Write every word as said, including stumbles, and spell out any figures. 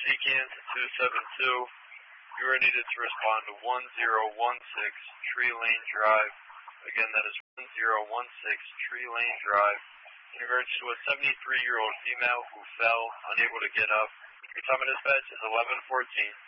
Seeking two seven two, you are needed to respond to one zero one six Tree Lane Drive. Again, that is one zero one six Tree Lane Drive. In regards to a seventy-three-year-old female who fell, unable to get up. Your time of dispatch is eleven fourteen.